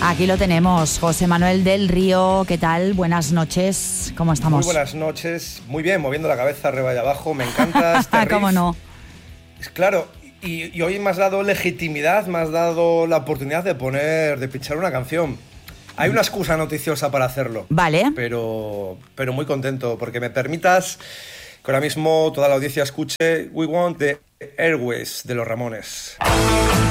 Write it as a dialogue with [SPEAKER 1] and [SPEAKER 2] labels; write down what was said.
[SPEAKER 1] Aquí lo tenemos, José Manuel del Río. ¿Qué tal? Buenas noches. ¿Cómo estamos?
[SPEAKER 2] Muy buenas noches. Muy bien, moviendo la cabeza arriba y abajo. Me encanta este riff.
[SPEAKER 1] ¿Cómo no?
[SPEAKER 2] Claro, y hoy me has dado legitimidad, me has dado la oportunidad de pinchar una canción. Hay una excusa noticiosa para hacerlo.
[SPEAKER 1] Vale.
[SPEAKER 2] Pero muy contento porque me permitas que ahora mismo toda la audiencia escuche We Want the Airways de los Ramones.